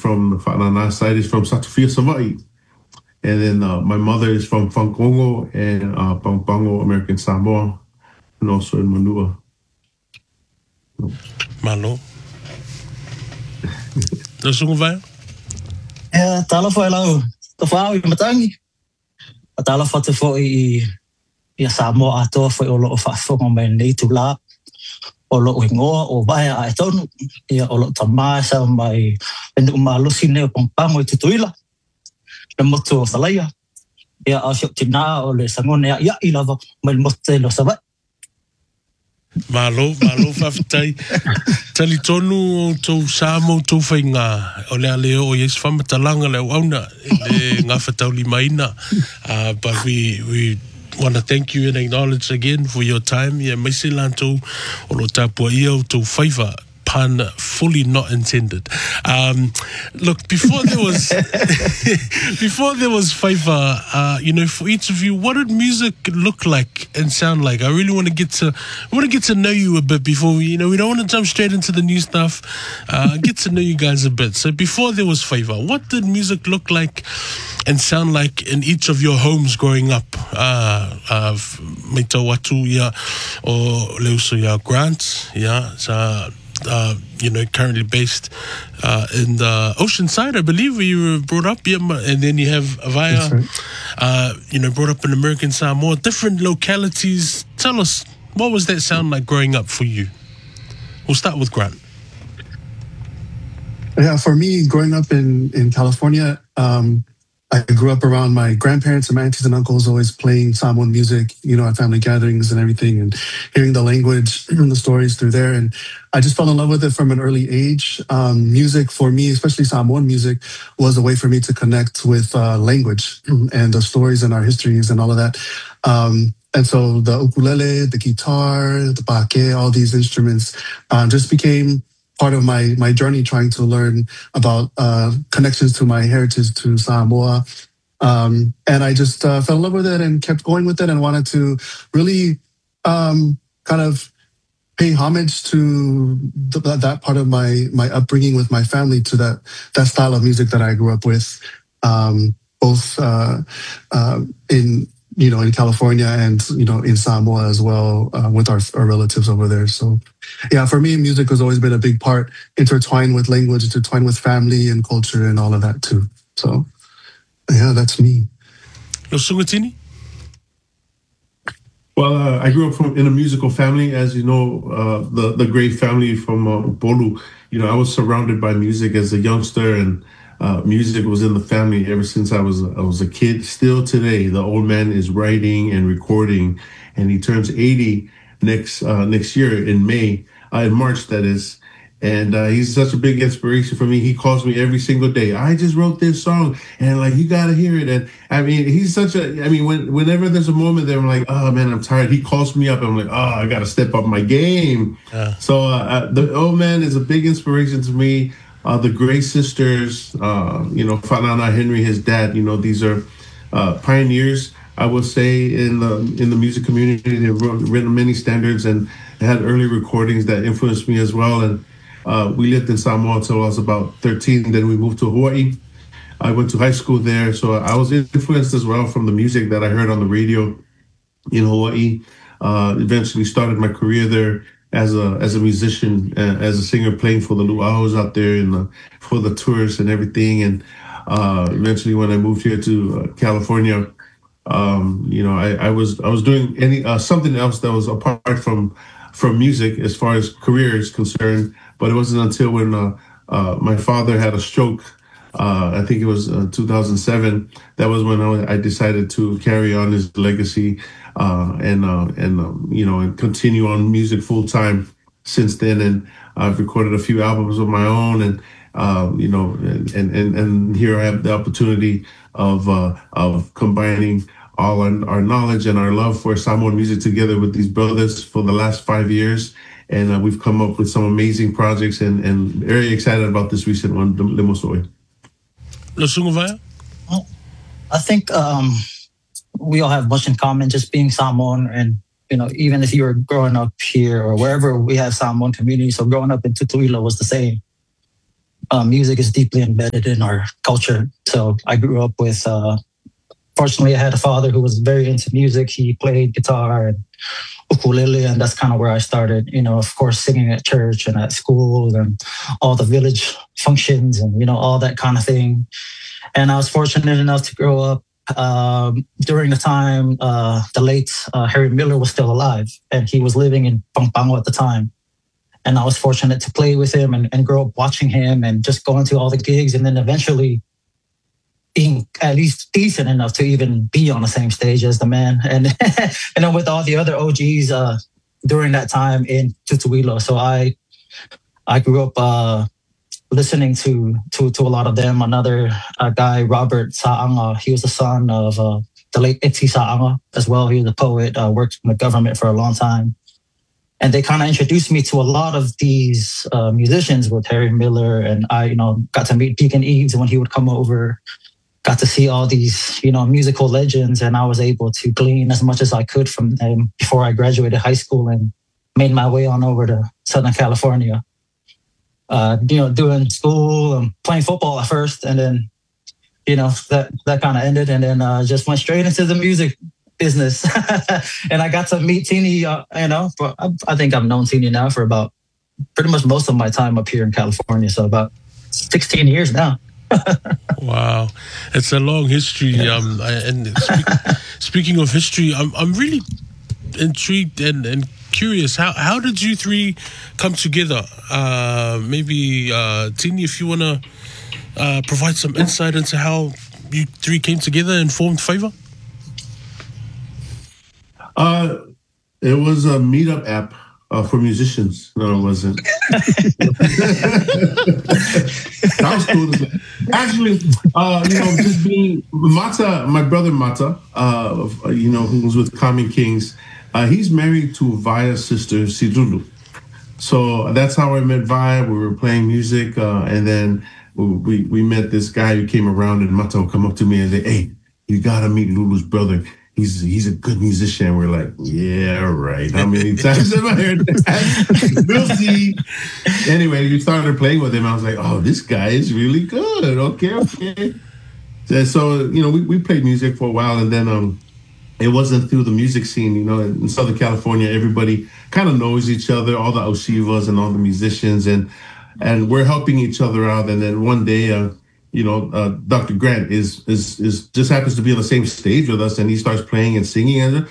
from the Whanana side is from Satufia Savai. And then my mother is from Fankongo and Pampango, American Samoa, and also in Manua. Malo. No sungu vai? Tala fo lau. To fa I matangi. Tala fa te fo I Samoa ato fo o lo fa fo mai nei tu la. O lo ingoa o vai a tonu. Ia o lo tamasa mai enu malusi ne Pampango I tutuila. Le moto o salaia. Ia a siok tina o le sangone ia I lava mai mote lo savai. Malo whawhitai. Tali tonu o tau Samo tau whainga. O lea leo o yes whamatalanga leo auna. Le ngā whatauli maina. But we want to thank you and acknowledge again for your time. Ia maise lantou o lo tapua ia o tau whaiva. Pun fully not intended. Look, before there was Pfeiffer, for each of you, what did music look like and sound like? I really want to get to know you a bit before we don't want to jump straight into the new stuff. Get to know you guys a bit. So before there was Pfeiffer, what did music look like and sound like in each of your homes growing up? Me tau atu ia o leuso ia Grant, yeah, so currently based in the Oceanside, I believe, where you were brought up. Yeah, and then you have Avaya, right. Brought up in American Samoa, different localities. Tell us, what was that sound like growing up for you? We'll start with Grant. Yeah, for me, growing up in California, I grew up around my grandparents and my aunties and uncles always playing Samoan music, at family gatherings and everything, and hearing the language and the stories through there. And I just fell in love with it from an early age. Music for me, especially Samoan music, was a way for me to connect with language and the stories and our histories and all of that. And so the ukulele, the guitar, the bake, all these instruments just became part of my journey trying to learn about connections to my heritage to Samoa. And I just fell in love with it and kept going with it and wanted to really kind of pay homage to that part of my upbringing with my family, to that style of music that I grew up with, both in California and, in Samoa as well, with our relatives over there. So, yeah, for me, music has always been a big part, intertwined with language, intertwined with family and culture and all of that too. So, yeah, that's me. No Sungatini? Well, I grew up in a musical family, as you know, the great family from Bolu. I was surrounded by music as a youngster, and music was in the family ever since I was a kid. Still today, the old man is writing and recording, and he turns 80 next year in March, that is. And he's such a big inspiration for me. He calls me every single day. I just wrote this song, and you gotta hear it. And I mean, he's whenever there's a moment that I'm like, oh man, I'm tired, he calls me up, and I'm like, oh, I gotta step up my game. So the old man is a big inspiration to me. The Gray Sisters, Whanana Henry, his dad, these are pioneers, I would say, in the music community. They've written many standards and had early recordings that influenced me as well. And we lived in Samoa until I was about 13. Then we moved to Hawaii. I went to high school there, so I was influenced as well from the music that I heard on the radio in Hawaii. Eventually started my career there as a musician, as a singer, playing for the luau's out there and for the tourists and everything. And eventually, when I moved here to California, I was doing something else that was apart from music as far as career is concerned. But it wasn't until when my father had a stroke, I think it was 2007, that was when I decided to carry on his legacy and continue on music full time since then. And I've recorded a few albums of my own, and and here I have the opportunity of combining all our knowledge and our love for Samoan music together with these brothers for the last 5 years. And we've come up with some amazing projects, and very excited about this recent one, Limosoi. I think we all have much in common, just being Samoan. And, even if you were growing up here or wherever we have Samoan community, so growing up in Tutuila was the same. music is deeply embedded in our culture. So I grew up with, fortunately, I had a father who was very into music. He played guitar and ukulele, and that's kind of where I started, of course, singing at church and at school and all the village functions and, all that kind of thing. And I was fortunate enough to grow up during the time the late Harry Miller was still alive, and he was living in Pampanga at the time. And I was fortunate to play with him and grow up watching him and just going to all the gigs, and then eventually being at least decent enough to even be on the same stage as the man. And and then with all the other OGs during that time in Tutuila. So I grew up listening to a lot of them. Another guy, Robert Saanga, he was the son of the late Itzi Saanga as well. He was a poet, worked in the government for a long time. And they kind of introduced me to a lot of these musicians with Harry Miller. And I, got to meet Deacon Eves when he would come over, got to see all these, musical legends. And I was able to glean as much as I could from them before I graduated high school and made my way on over to Southern California. Doing school and playing football at first. And then, that kind of ended. And then just went straight into the music business. And I got to meet Tini, I think I've known Tini now for about pretty much most of my time up here in California. So about 16 years now. Wow, it's a long history. Speaking of history, I'm really intrigued and curious. How did you three come together? Maybe Tini, if you want to provide some insight into how you three came together and formed Favor. It was a meetup app for musicians. No, it wasn't. That was cool. Actually, just being Mata, my brother Mata, who was with Common Kings, he's married to Vaya's sister, Sidulu. So that's how I met Vaya. We were playing music, and then we met this guy who came around, and Mata would come up to me and say, "Hey, you gotta meet Lulu's brother. He's a good musician." We're like, yeah, right. How many times have I heard that? We'll see. Anyway, we started playing with him. I was like, oh, this guy is really good. Okay. So, we played music for a while, and then it wasn't through the music scene, in Southern California, everybody kind of knows each other, all the Oshivas and all the musicians, and we're helping each other out. And then one day, Dr. Grant is just happens to be on the same stage with us, and he starts playing and singing. And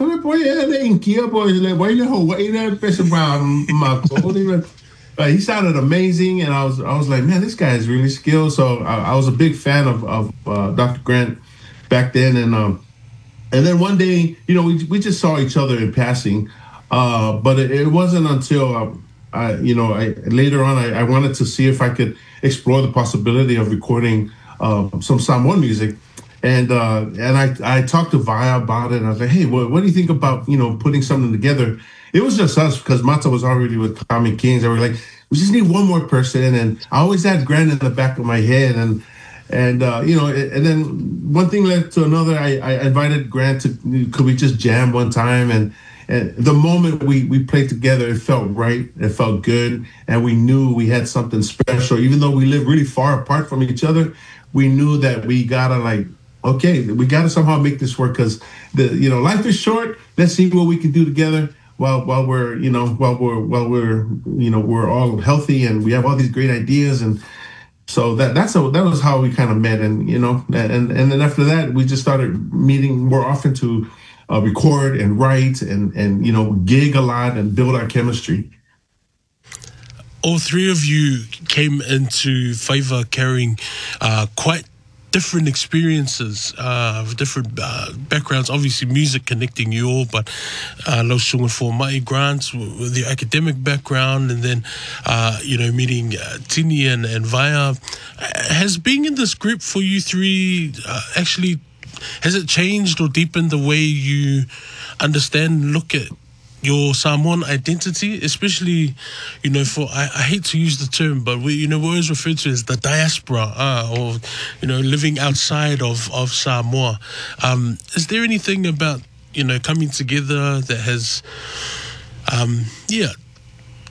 he sounded amazing, and I was like, man, this guy is really skilled. So I was a big fan of Dr. Grant back then, and then one day, we just saw each other in passing, but it wasn't until later on I wanted to see if I could explore the possibility of recording some Samoan music, and I talked to Vaya about it, and I was like, hey, what do you think about putting something together? It was just us because Mata was already with Common Kings, and we're like, we just need one more person, and I always had Grant in the back of my head, and then one thing led to another. I invited Grant could we just jam one time, and the moment we played together, it felt right, it felt good, and we knew we had something special. Even though we live really far apart from each other, we knew that we gotta we gotta somehow make this work, because life is short. Let's see what we can do together while we're we're all healthy and we have all these great ideas. And so that was how we kind of met, and and then after that we just started meeting more often to record and write and gig a lot and build our chemistry. All three of you came into Favor carrying quite different experiences, different backgrounds. Obviously, music connecting you all, but Lau Sunga for Mai Grant with the academic background, and then meeting Tini and Vaya. Has being in this group for you three actually, has it changed or deepened the way you understand, look at your Samoan identity, especially, for, I hate to use the term, but we always refer to it as the diaspora, or, living outside of Samoa. Is there anything about, coming together that has,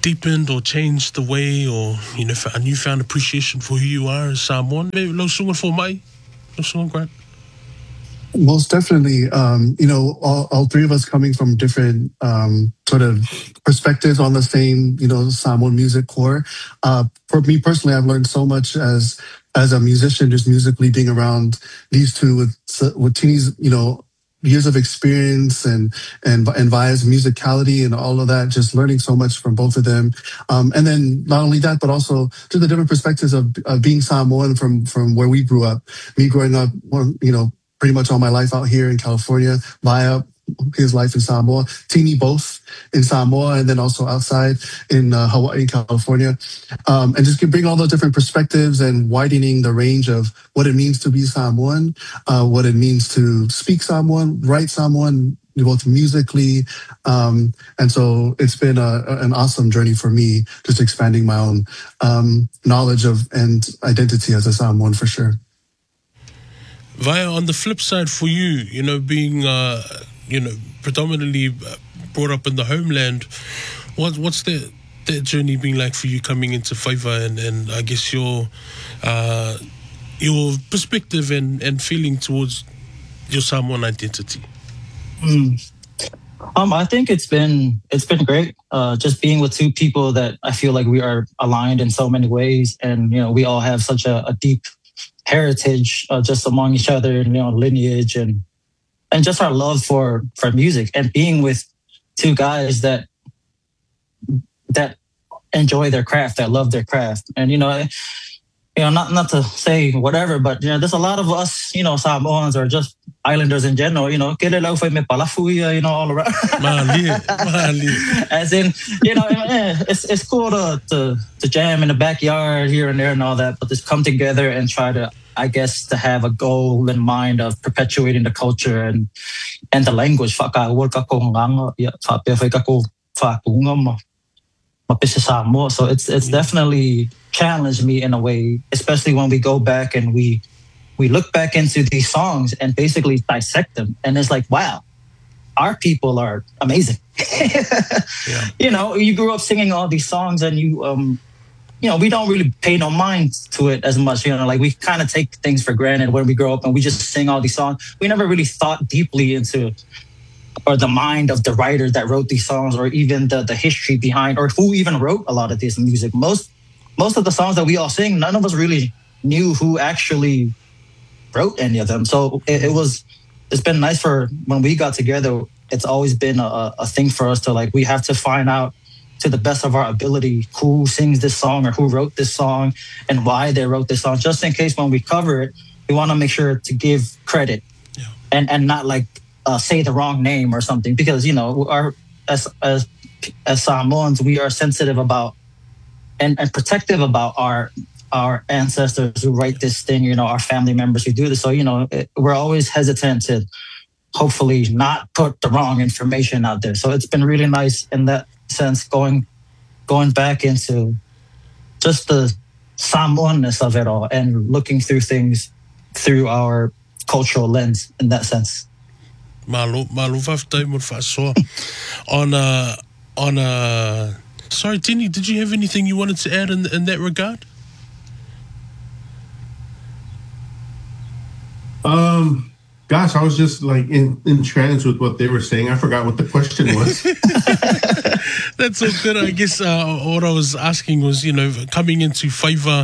deepened or changed the way, or a newfound appreciation for who you are as Samoan? Maybe lo sunga for mai, lo sunga Grant. Most definitely. All three of us coming from different sort of perspectives on the same, Samoan music core. For me personally, I've learned so much as a musician, just musically being around these two with Tini's, years of experience and Vaya's musicality and all of that, just learning so much from both of them. And then not only that, but also to the different perspectives of being Samoan from where we grew up. Me growing up, pretty much all my life out here in California, Vaya, his life in Samoa, Tini both in Samoa, and then also outside in Hawaii, California. And just bring all those different perspectives and widening the range of what it means to be Samoan, what it means to speak Samoan, write Samoan, both musically. And so it's been an awesome journey for me, just expanding my own knowledge of and identity as a Samoan for sure. Vaya, on the flip side for you, being, predominantly brought up in the homeland, what's that journey been like for you coming into Whaiva and I guess your perspective and feeling towards your Samoan identity? I think it's been great. Just being with two people that I feel like we are aligned in so many ways, and we all have such a deep heritage just among each other, lineage and just our love for music, and being with two guys that enjoy their craft, that love their craft. And not to say whatever, but there's a lot of us, Samoans or just islanders in general, all around. As in, it's cool to jam in the backyard here and there and all that, but just come together and try to, I guess, to have a goal in mind of perpetuating the culture and the language. So it's definitely challenged me in a way, especially when we go back and we look back into these songs and basically dissect them. And it's like, wow, our people are amazing. You grew up singing all these songs and we don't really pay no mind to it as much. We kind of take things for granted when we grow up and we just sing all these songs. We never really thought deeply into or the mind of the writer that wrote these songs, or even the history behind, or who even wrote a lot of this music. Most of the songs that we all sing, none of us really knew who actually wrote any of them. So it's been nice for when we got together. It's always been a thing for us to we have to find out to the best of our ability who sings this song or who wrote this song and why they wrote this song. Just in case when we cover it, we want to make sure to give credit and not say the wrong name or something, because as Samoans, we are sensitive about and protective about our ancestors who write this thing, our family members who do this. So we're always hesitant to hopefully not put the wrong information out there. So it's been really nice in that sense, going back into just the Samoanness of it all and looking through things through our cultural lens in that sense. Malo whaftai mo whaasoa. Sorry, Tini, did you have anything you wanted to add in that regard? Gosh, I was just in trance with what they were saying. I forgot what the question was. That's so good. I guess what I was asking was, coming into Whaiva,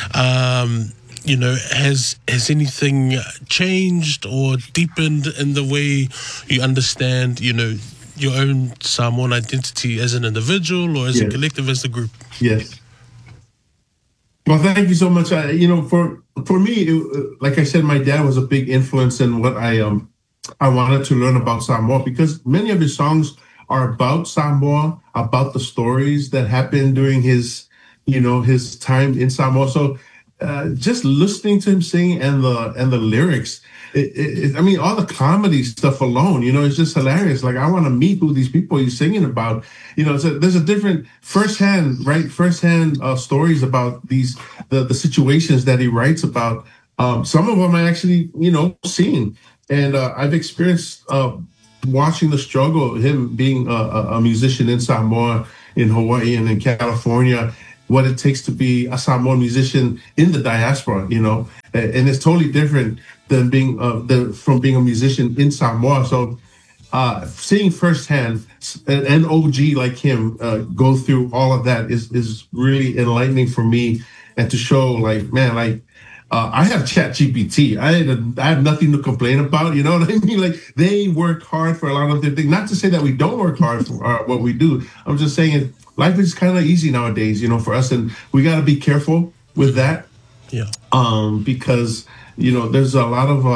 has anything changed or deepened in the way you understand, your own Samoan identity as an individual or as a collective, as a group? Yes. Well, thank you so much. For me, like I said, my dad was a big influence in what I wanted to learn about Samoa, because many of his songs are about Samoa, about the stories that happened during his time in Samoa. So just listening to him sing and the lyrics, all the comedy stuff alone, it's just hilarious. I want to meet who these people he's singing about. So there's a different firsthand stories about the situations that he writes about. Some of them I actually, seen. And I've experienced watching the struggle, him being a musician in Samoa in Hawaii and in California, what it takes to be a Samoan musician in the diaspora, and it's totally different than from being a musician in Samoa. So seeing firsthand an OG like him go through all of that is really enlightening for me, and to show like, man, like I have Chat GPT. I have nothing to complain about. You know what I mean? Like, they work hard for a lot of their things. Not to say that we don't work hard for what we do. I'm just saying life is kind of easy nowadays, for us, and we got to be careful with that. Yeah. Because there's a lot of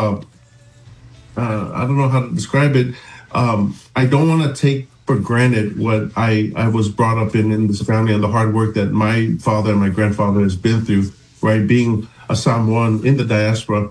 I don't know how to describe it. I don't want to take for granted what I was brought up in this family, and the hard work that my father and my grandfather has been through, right? Being a Samoan in the diaspora,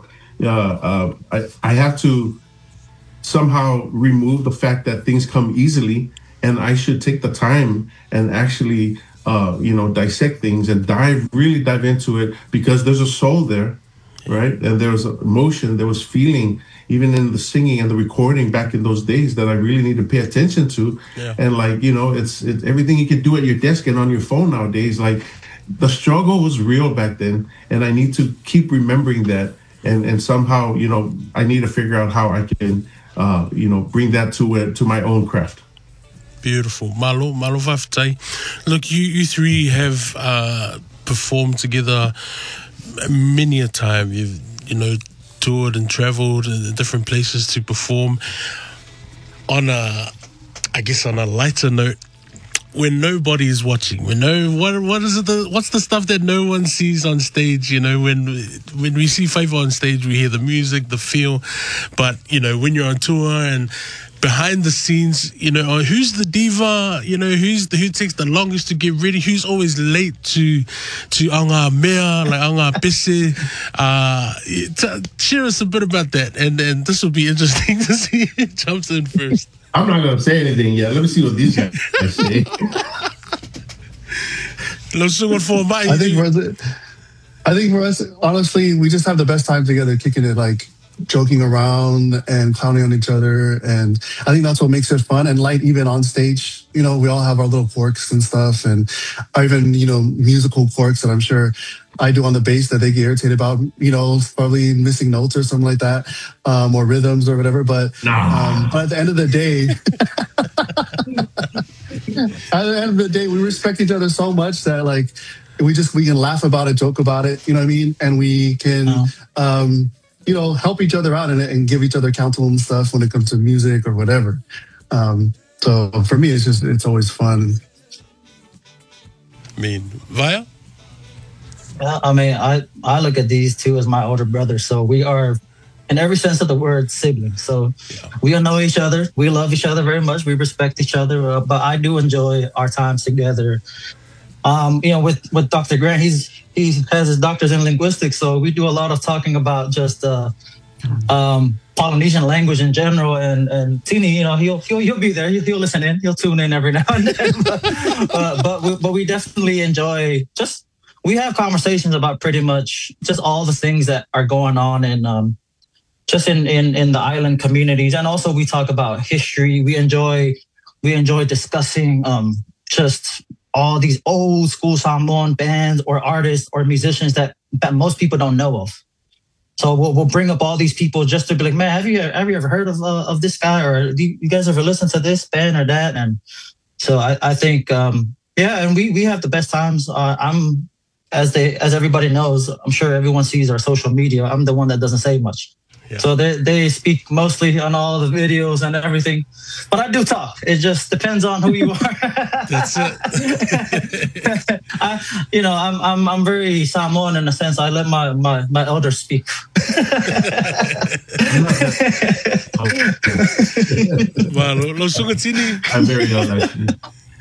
I have to somehow remove the fact that things come easily, and I should take the time and actually, dissect things and really dive into it, because there's a soul there, right? And there was emotion, there was feeling, even in the singing and the recording back in those days, that I really need to pay attention to. Yeah. And like, it's everything you can do at your desk and on your phone nowadays. Like, the struggle was real back then, and I need to keep remembering that. And somehow, I need to figure out how I can, bring that to my own craft. Beautiful. Malo Fafitai. Look, you three have performed together many a time. You've, toured and traveled in different places to perform. On a lighter note, when nobody is watching, what's the stuff that no one sees on stage? When we see Favour on stage, we hear the music, the feel, but when you're on tour and behind the scenes, who's the diva, who takes the longest to get ready, who's always late to anga mea, like anga pese. Share us a bit about that, and this will be interesting to see who jumps in first. I'm not going to say anything yet. Let me see what these guys say. I think for us, honestly, we just have the best time together, kicking it, like joking around and clowning on each other. And I think that's what makes it fun and light, even on stage. We all have our little quirks and stuff, and even, musical quirks that I'm sure I do on the bass that they get irritated about, probably missing notes or something like that, or rhythms or whatever. But at the end of the day, we respect each other so much that, like, we can laugh about it, joke about it, you know what I mean? And we can, help each other out and give each other counsel and stuff when it comes to music or whatever. So for me, it's always fun. Vaya? I look at these two as my older brothers. So we are, in every sense of the word, siblings. So we all know each other. We love each other very much. We respect each other. But I do enjoy our times together. With Dr. Grant, he has his doctorate in linguistics. So we do a lot of talking about just Polynesian language in general. And Tini, he'll be there. He'll listen in. He'll tune in every now and then. but we definitely enjoy we have conversations about pretty much just all the things that are going on in just in the island communities. And also we talk about history. We enjoy discussing just all these old school Samoan bands or artists or musicians that most people don't know of. So we'll bring up all these people just to be like, man, have you ever heard of this guy, or do you guys ever listen to this band or that? And so I think and we have the best times. I'm as everybody knows, I'm sure everyone sees our social media. I'm the one that doesn't say much. Yeah. So they speak mostly on all the videos and everything, but I do talk. It just depends on who you are. That's it. I'm very Samoan in a sense. I let my elders speak. I'm very young, actually.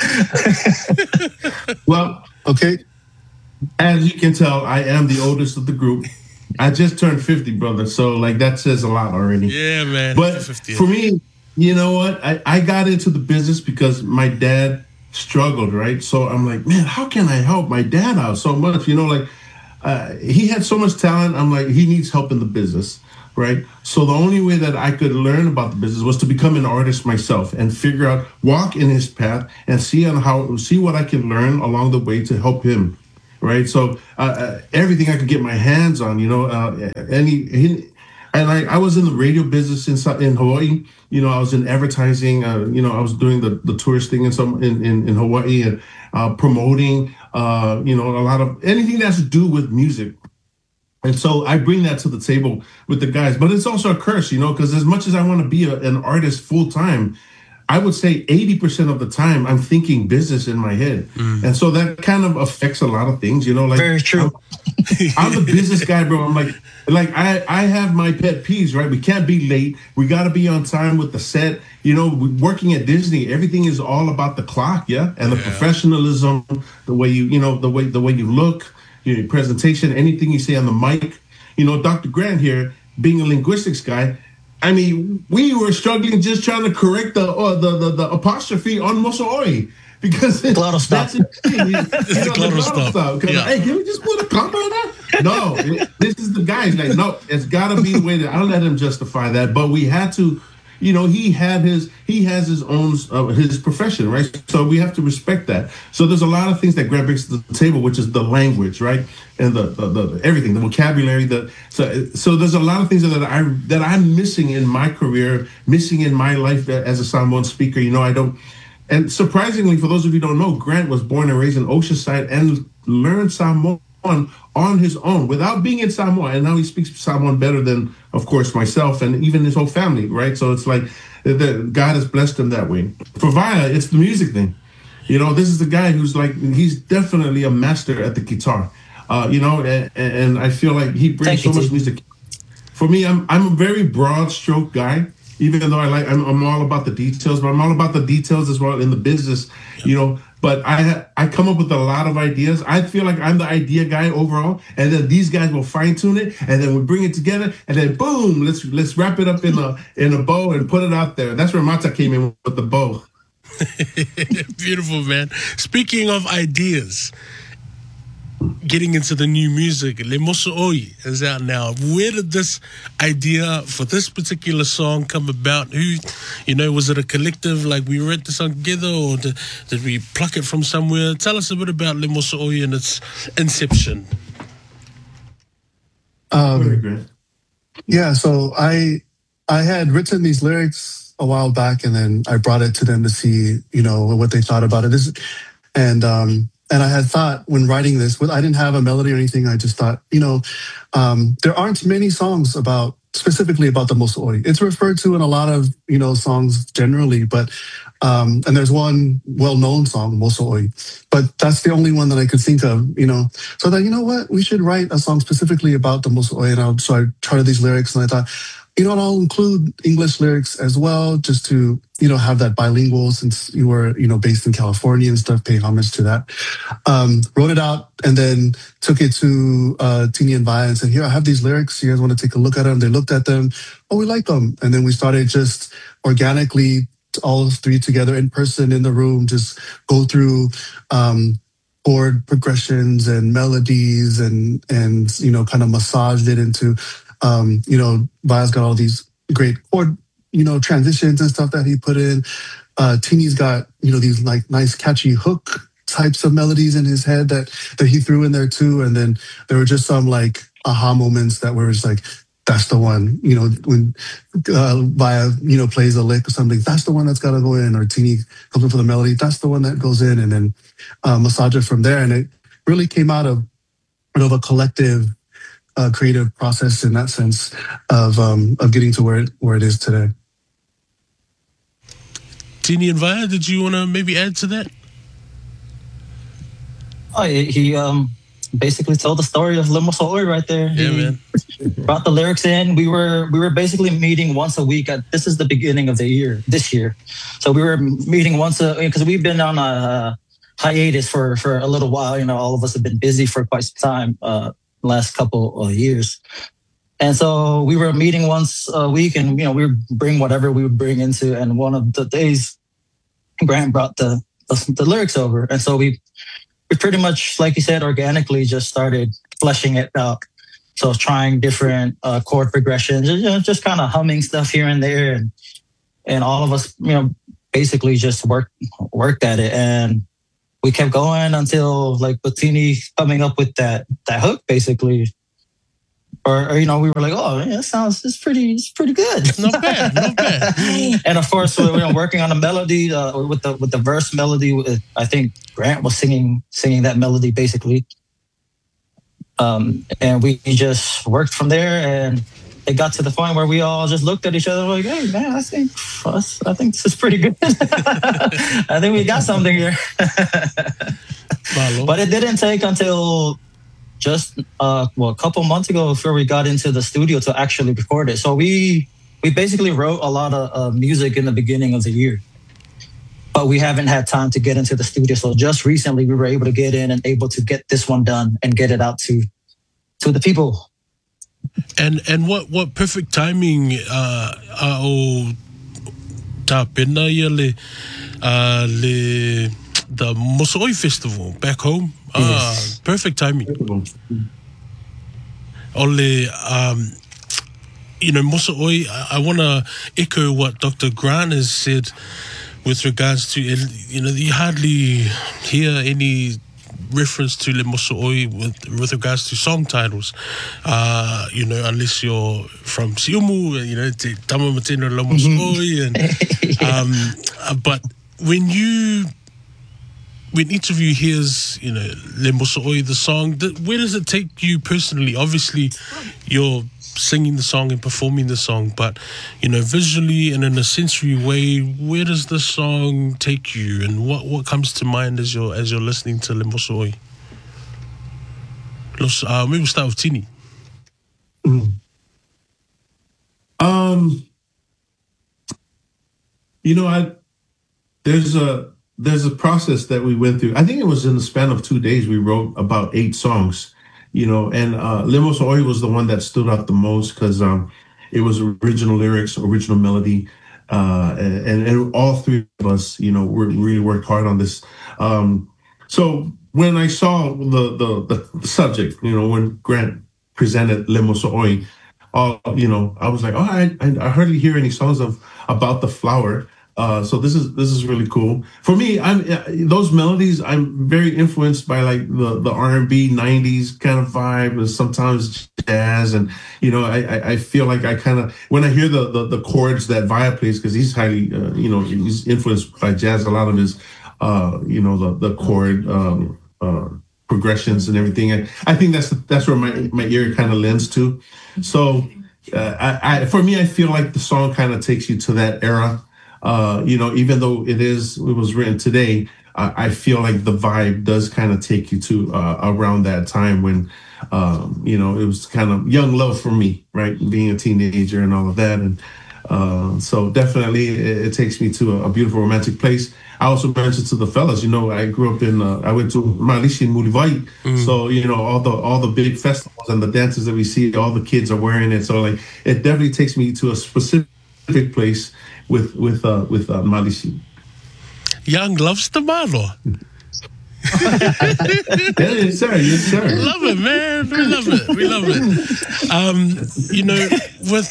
Well, okay. As you can tell, I am the oldest of the group. I just turned 50, brother. So, like, that says a lot already. Yeah, man. But for me, you know what? I got into the business because my dad struggled, right? So I'm like, man, how can I help my dad out so much? He had so much talent. I'm like, he needs help in the business. right? So the only way that I could learn about the business was to become an artist myself and figure out, walk in his path, and see what I can learn along the way to help him, right? So everything I could get my hands on, and I was in the radio business in Hawaii. I was in advertising. I was doing the tourist thing in Hawaii and promoting. A lot of anything that has to do with music. And so I bring that to the table with the guys, but it's also a curse, because as much as I want to be an artist full time, I would say 80% of the time I'm thinking business in my head. And so that kind of affects a lot of things, like Very true. I'm the business guy, bro. I'm like I have my pet peeves, right? We can't be late. We got to be on time with the set. Working at Disney, everything is all about the clock, yeah, and the professionalism, the way the way you look, your presentation, anything you say on the mic. Dr. Grant here, being a linguistics guy, I mean, we were struggling just trying to correct the apostrophe on Moso'oi because Glottal stop. that's it. The glottal stop. Yeah. Hey, can we just put a comma on that? No, this is the guys. Like, no, it's got to be the way that I'll let him justify that. But we had to, he has his own his profession, right? So we have to respect that. So there's a lot of things that Grant brings to the table, which is the language, right, and the everything, the vocabulary. So there's a lot of things that I'm missing in my career, missing in my life as a Samoan speaker. I don't. And surprisingly, for those of you who don't know, Grant was born and raised in Oceanside and learned Samoan on his own without being in Samoa. And now he speaks Samoan better than, of course, myself and even his whole family, right? So it's like God has blessed him that way. For Vaya, it's the music thing. This is the guy who's he's definitely a master at the guitar, and I feel like he brings so much music. For me, I'm a very broad stroke guy. Even though I'm all about the details, but I'm all about the details as well in the business, But I come up with a lot of ideas. I feel like I'm the idea guy overall, and then these guys will fine tune it, and then we bring it together, and then boom, let's wrap it up in a bow and put it out there. That's where Mata came in with the bow. Beautiful, man. Speaking of ideas, getting into the new music, Le Moso'oi is out now. Where did this idea for this particular song come about? Who, was it a collective, like we wrote the song together, or did we pluck it from somewhere? Tell us a bit about Le Moso'oi and its inception. Yeah, so I had written these lyrics a while back, and then I brought it to them to see, what they thought about it. And I had thought when writing this, I didn't have a melody or anything. I just thought, there aren't many songs specifically about the Moso'oi. It's referred to in a lot of, songs generally, but, and there's one well-known song, Moso'oi, but that's the only one that I could think of, So I thought, what, we should write a song specifically about the Moso'oi. And so I charted these lyrics and I thought, I'll include English lyrics as well, just to, have that bilingual, since you were, based in California and stuff, pay homage to that. Wrote it out and then took it to Tini and Vaya and said, here, I have these lyrics. You guys want to take a look at them? They looked at them. Oh, we like them. And then we started just organically, all three together in person in the room, just go through chord progressions and melodies and kind of massaged it into, Vaya's got all these great chord, transitions and stuff that he put in. Tini's got, these nice catchy hook types of melodies in his head that he threw in there too. And then there were just some aha moments that were just that's the one, when Vaya, plays a lick or something, that's the one that's got to go in, or Tini comes in for the melody, that's the one that goes in, and then massage it from there. And it really came out of a collective creative process in that sense of getting to where it is today. Tini and Vaya, did you want to maybe add to that? Oh, he basically told the story of Le Moso'oi right there. Yeah, man. Brought the lyrics in. We were basically meeting once a week. This is the beginning of this year. So we were meeting because we've been on a hiatus for a little while. All of us have been busy for quite some time, last couple of years. And so we were meeting once a week, and we would bring whatever we would bring into. And one of the days, Grant brought the lyrics over, and so we pretty much, like you said, organically just started fleshing it out. So trying different chord progressions, just kind of humming stuff here and there, and all of us, basically just worked at it, and we kept going until like Bettini coming up with that hook, basically. Or we were like, oh, yeah, it's pretty good. Not bad, not bad. And of course, we were working on the melody with the verse melody. I think Grant was singing that melody basically. And we just worked from there, and it got to the point where we all just looked at each other like, hey man, I think this is pretty good. I think we got something here. But it didn't take until just a couple months ago before we got into the studio to actually record it. So we basically wrote a lot of music in the beginning of the year, but we haven't had time to get into the studio. So just recently we were able to get in and able to get this one done and get it out to the people. And what perfect timing o ta pena ia le the Mosoi Festival back home. Yes. Perfect timing. Ole Mosoi, I want to echo what Dr. Grant has said with regards to, you hardly hear any reference to Le Mosoi with regards to song titles, unless you're from Siumu, Te Tama Matena Le Mosoi, and but when each of you hears, Le Mosoi, the song, where does it take you personally? Obviously, you're singing the song and performing the song, but visually and in a sensory way, where does the song take you, and what comes to mind as you're listening to Le Mosoi? Maybe we'll start with Tini. There's a process that we went through. I think it was in the span of 2 days we wrote about 8 songs. And Le Mosoi was the one that stood out the most because it was original lyrics, original melody, and all 3 of us, really worked hard on this. So when I saw the subject, when Grant presented Le Mosoi, I was like, I hardly hear any songs about the flower. So this is really cool for me. Those melodies. I'm very influenced by like the R&B 90s kind of vibe, and sometimes jazz. And I feel like I kind of, when I hear the chords that Vaya plays, because he's highly he's influenced by jazz. A lot of his the chord progressions and everything. And I think that's where my ear kind of lends to. So for me, I feel like the song kind of takes you to that era. Even though it was written today, I feel like the vibe does kind of take you to around that time when, it was kind of young love for me, right? Being a teenager and all of that. And so definitely it takes me to a beautiful romantic place. I also mentioned to the fellas, I grew up I went to Malishi in Mulivai. So, all the big festivals and the dances that we see, all the kids are wearing it. So like, it definitely takes me to a specific place with Malishi. Young loves the malo. Yes, sir. Love it, man. We love it.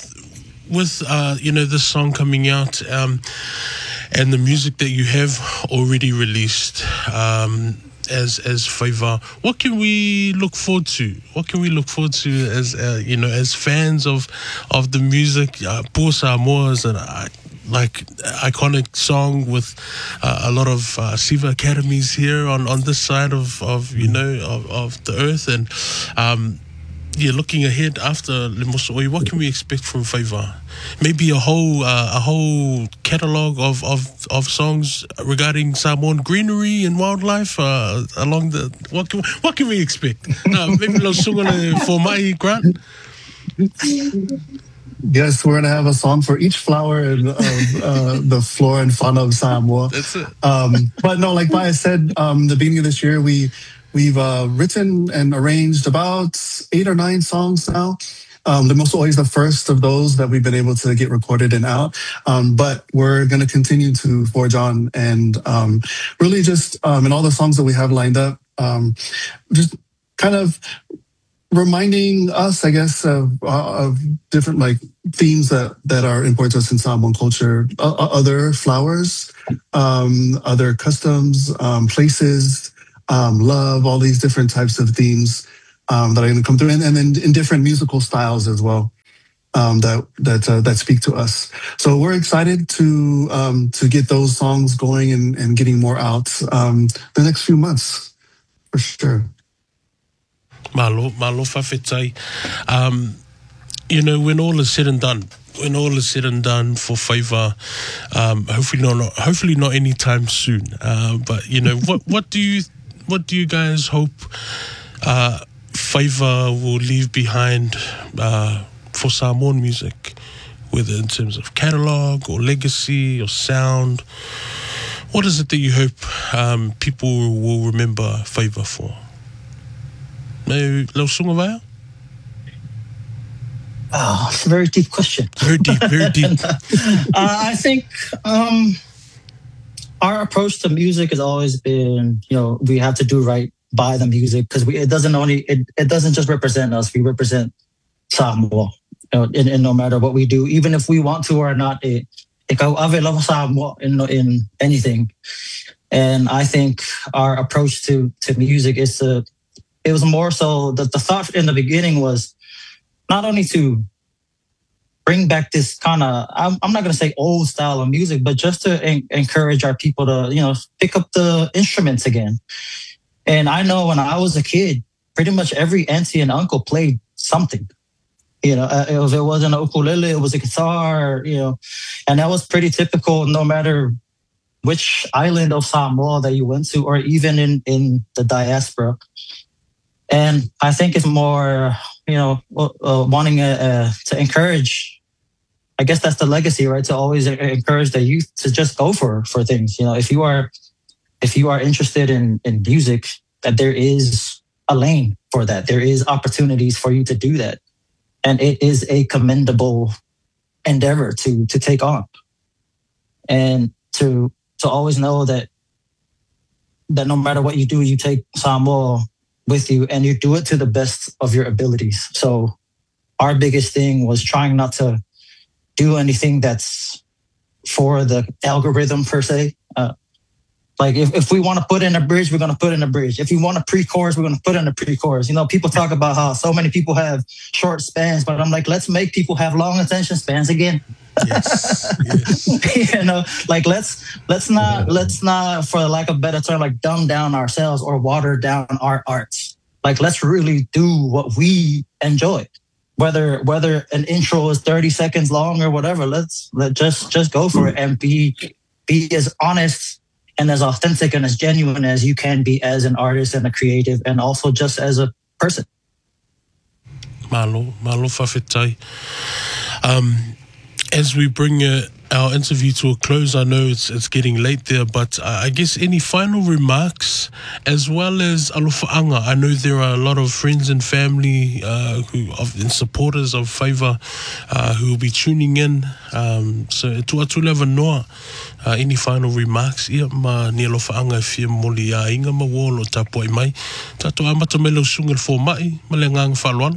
With this song coming out, and the music that you have already released, as Favor, what can we look forward to? What can we look forward to as fans of the music? Poor Samoa's and like iconic song with a lot of Siva academies here on this side of the earth, and looking ahead after Le Mosoi, what can we expect from Favor? Maybe a whole catalog of songs regarding Samoan greenery and wildlife along the. What can we expect? Maybe a song for my Grant. Yes, we're going to have a song for each flower of the flora and fauna of Samoa. That's it. But no, like Maya said, the beginning of this year, we've written and arranged about 8 or 9 songs now. The Mosoi is the first of those that we've been able to get recorded and out. But we're going to continue to forge on and really just in all the songs that we have lined up, just kind of reminding us, I guess, of different like themes that are important to us in Samoan culture. Other flowers, other customs, places, love, all these different types of themes that are going to come through, and then in different musical styles as well. That speak to us. So we're excited to get those songs going and getting more out the next few months for sure. Malo whawhetai. You know, when all is said and done for Whaiva, hopefully not anytime soon. But you know, what do you guys hope Whaiva will leave behind for Samoan music, whether in terms of catalog or legacy or sound? What is it that you hope people will remember Whaiva for? Lau sunga vai? Oh, it's a very deep question. Very deep, very deep. I think our approach to music has always been, we have to do right by the music, because it doesn't just represent us. We represent Samoa, and no matter what we do, even if we want to or not, ave lava Samoa in anything. And I think our approach to music is it was more so that the thought in the beginning was not only to bring back this kind of, I'm not going to say old style of music, but just to encourage our people to, pick up the instruments again. And I know when I was a kid, pretty much every auntie and uncle played something. If it wasn't an ukulele, it was a guitar, and that was pretty typical no matter which island of Samoa that you went to, or even in the diaspora. And I think it's more, wanting to encourage, I guess that's the legacy, right? To always encourage the youth to just go for things. If you are interested in music, that there is a lane for that. There is opportunities for you to do that. And it is a commendable endeavor to take on. And to always know that no matter what you do, you take Samoa with you and you do it to the best of your abilities. So our biggest thing was trying not to do anything that's for the algorithm per se. Like if we want to put in a bridge, we're going to put in a bridge. If we want a pre-chorus, we're going to put in a pre-chorus. People talk about how so many people have short spans, but I'm like, let's make people have long attention spans again. Yes. Like let's not, for lack of a better term, like dumb down ourselves or water down our arts. Like let's really do what we enjoy. Whether an intro is 30 seconds long or whatever, let's just go for it and be as honest and as authentic and as genuine as you can be as an artist and a creative, and also just as a person. Malo whawhetai. As we bring our interview to a close, I know it's getting late there, but I guess any final remarks, as well as alofa'anga. I know there are a lot of friends and family and supporters of Whaiva who will be tuning in. So tu leva noa. Any final remarks? Ia ma ni alofa'anga e fia moli a inga ma wolo tapo ai mai. Tato amata me lau sunga fo mai, ma le ngang whaloalo.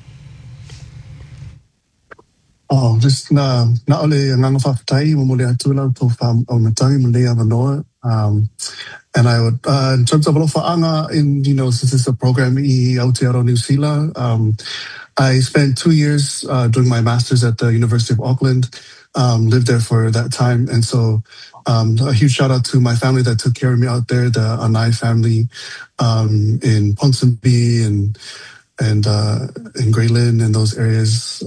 Oh, just na ole nganga whawhetai mo mole atula to o matangi mo lea manoa. And I would, in terms of alofa'anga, since it's a program i Aotearoa New Zealand, I spent 2 years doing my master's at the University of Auckland, lived there for that time. And so a huge shout out to my family that took care of me out there, the Anai family in Ponsonby and in Grey Lynn and those areas,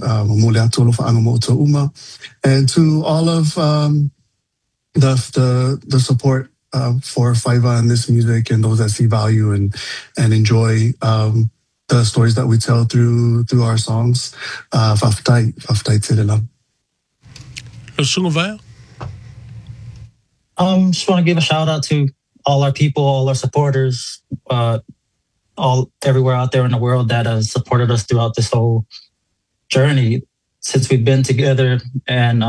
and to all of the support for Whaiva and this music, and those that see value and enjoy the stories that we tell through our songs. Whawhetai te rela. Just want to give a shout out to all our people, all our supporters, all everywhere out there in the world that has supported us throughout this whole journey since we've been together, and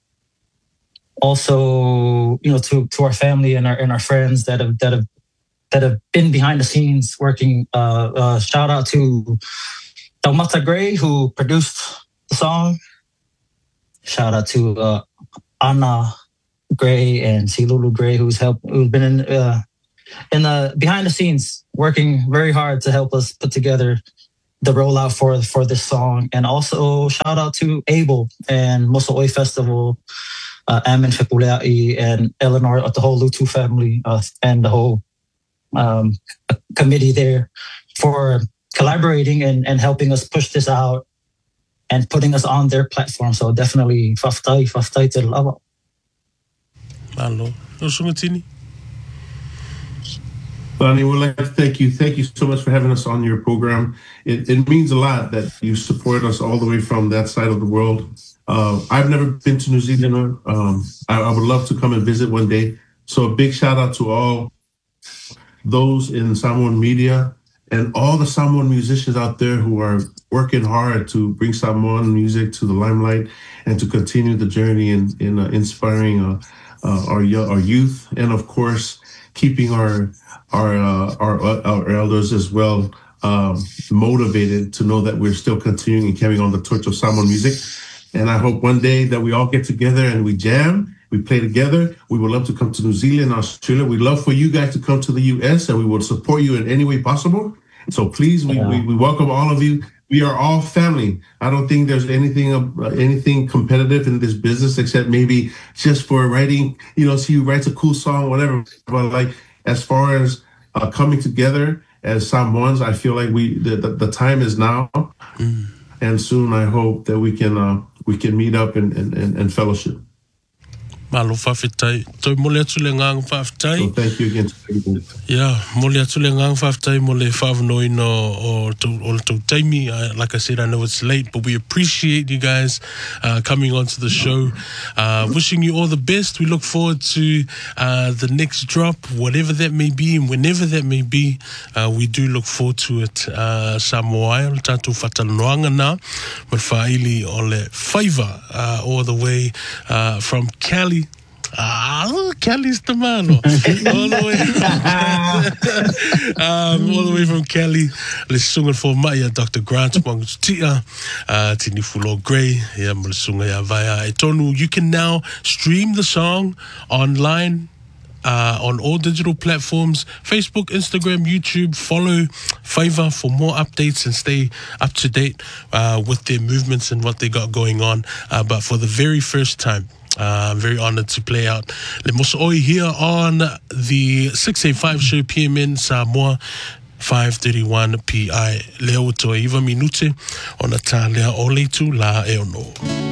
also to our family and our friends that have that have been behind the scenes working. Shout out to Taumata Gray, who produced the song. Shout out to Anna Gray and Silulu Gray, who's been in the behind the scenes working very hard to help us put together the rollout for this song. And also shout out to Abel and Moso'oi Festival, Amin Fepulea'i and Eleanor of the whole Lutu family and the whole committee there for collaborating and helping us push this out and putting us on their platform. So definitely faftai te lava. Malo. No sungatini. Lonnie, we'd like to thank you. Thank you so much for having us on your program. It means a lot that you support us all the way from that side of the world. I've never been to New Zealand. I would love to come and visit one day. So a big shout out to all those in Samoan media and all the Samoan musicians out there who are working hard to bring Samoan music to the limelight and to continue the journey in inspiring our youth, and of course keeping our elders as well motivated to know that we're still continuing and carrying on the torch of Samoan music. And I hope one day that we all get together and we jam, we play together. We would love to come to New Zealand, Australia. We'd love for you guys to come to the US, and we will support you in any way possible. So please, we welcome all of you. We are all family. I don't think there's anything competitive in this business except maybe just for writing, see who writes a cool song, whatever. But like, as far as coming together as Samoans, I feel like the time is now. And soon I hope that we can meet up and fellowship. Malo whawhetai. Toi mole atu le ngang whawhetai. So thank you again to everybody. Yeah, mole atu le ngang whawhetai, mole whawanoina o tau taimi. Like I said, I know it's late, but we appreciate you guys coming onto the show. Wishing you all the best. We look forward to the next drop, whatever that may be and whenever that may be. We do look forward to it. Samoa, o tātou whatalanoanga nā, but whaili o le whaiva all the way from Cali. Cali's the man. All the way from Cali. Let's sing it for Maya, Dr. Grant Wangutia, Tini Fulo Gray, yeah, Malisunga ya via Etonu. You can now stream the song online. On all digital platforms, Facebook, Instagram, YouTube. Follow Whaiva for more updates and stay up to date with their movements and what they got going on. But for the very first time, I'm very honored to play out Le Moso'oi here on the 685 show PMN Samoa 5:31 PI Leo to Iva Minute on a tā lea o leitu la e ono.